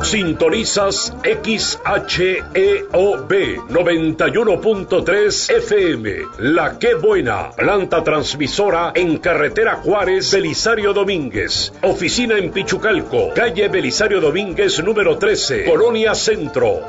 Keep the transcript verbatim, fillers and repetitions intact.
Sintonizas X H E O B noventa y uno punto tres F M, La Qué Buena, planta transmisora en carretera Juárez, Belisario Domínguez. Oficina en Pichucalco, calle Belisario Domínguez número trece, Colonia Centro.